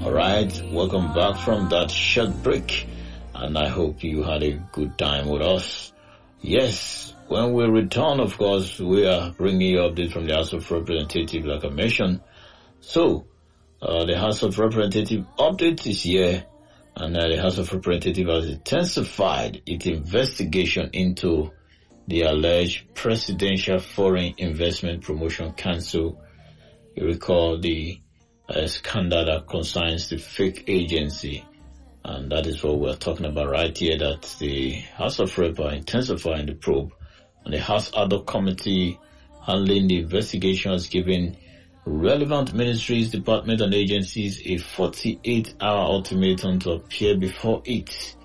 Alright, welcome back from that short break, and I hope you had a good time with us. Yes, when we return, of course, we are bringing you updates from the House of Representatives, like I mentioned. So, the House of Representatives update is here, and the House of Representatives has intensified its investigation into the alleged Presidential Foreign Investment Promotion Council. You recall the scandal that concerns the fake agency, and that is what we're talking about right here, that the House of Rep are intensifying the probe, and the House Ad hoc Committee handling the investigation has given relevant ministries, departments, and agencies a 48-hour ultimatum to appear before it